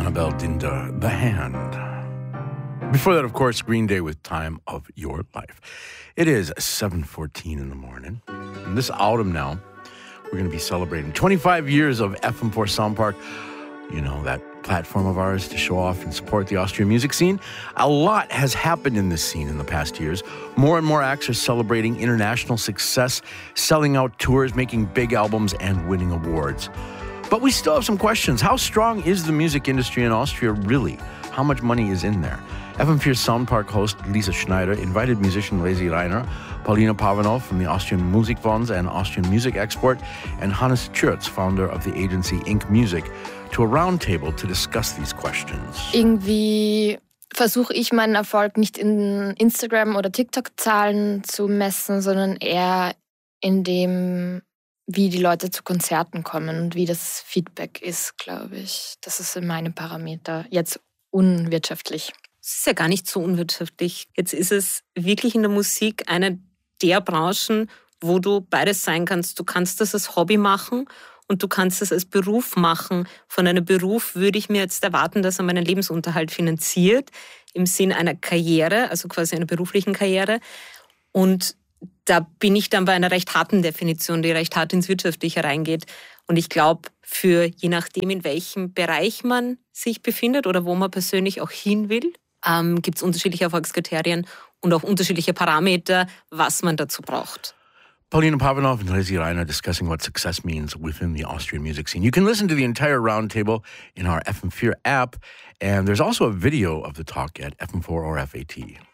Annabelle Dinder, The Hand. Before that, of course, Green Day with Time of Your Life. It is 7:14 in the morning. And this autumn now, we're going to be celebrating 25 years of FM4 Sound Park. You know, that platform of ours to show off and support the Austrian music scene. A lot has happened in this scene in the past years. More and more acts are celebrating international success, selling out tours, making big albums, and winning awards. But we still have some questions. How strong is the music industry in Austria really? How much money is in there? FM4 Sound Park host Lisa Schneider invited musician Lazy Reiner, Paulina Pavanov from the Austrian Musikfonds and Austrian Music Export, and Hannes Schürz, founder of the agency Ink Music, to a roundtable to discuss these questions. Irgendwie versuche ich meinen Erfolg nicht in Instagram- oder TikTok-Zahlen zu messen, sondern eher in dem, wie die Leute zu Konzerten kommen und wie das Feedback ist, glaube ich. Das ist in meinem Parameter jetzt unwirtschaftlich. Es ist ja gar nicht so unwirtschaftlich. Jetzt ist es wirklich in der Musik eine der Branchen, wo du beides sein kannst. Du kannst das als Hobby machen und du kannst es als Beruf machen. Von einem Beruf würde ich mir jetzt erwarten, dass er meinen Lebensunterhalt finanziert, im Sinn einer Karriere, also quasi einer beruflichen Karriere. Und da bin ich dann bei einer recht harten Definition, die recht hart ins Wirtschaftliche reingeht. Und ich glaube, für je nachdem, in welchem Bereich man sich befindet oder wo man persönlich auch hin will, gibt es unterschiedliche Erfolgskriterien und auch unterschiedliche Parameter, was man dazu braucht. Paulina Pavanov and Lazy Reiner discussing what success means within the Austrian music scene. You can listen to the entire roundtable in our FM4 app, and there's also a video of the talk at FM4 or FAT.